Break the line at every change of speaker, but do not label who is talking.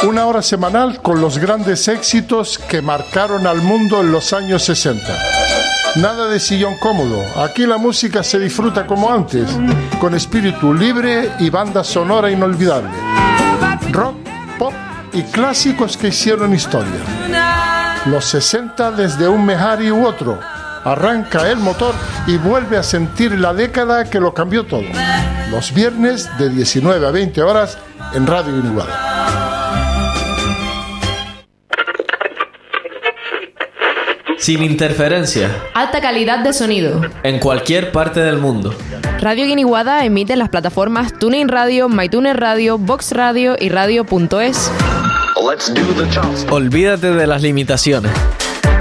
Una hora semanal con los grandes éxitos que marcaron al mundo en los años 60. Nada de sillón cómodo, aquí la música se disfruta como antes, con espíritu libre y banda sonora inolvidable. Rock, pop y clásicos que hicieron historia. Los 60 desde un Mehari u otro. Arranca el motor y vuelve a sentir la década que lo cambió todo. Los viernes de 19 a 20 horas en Radio Guiniguada.
Sin interferencia.
Alta calidad de sonido.
En cualquier parte del mundo.
Radio Guiniguada emite en las plataformas TuneIn Radio, MyTuner Radio, Vox Radio y Radio.es.
Olvídate de las limitaciones.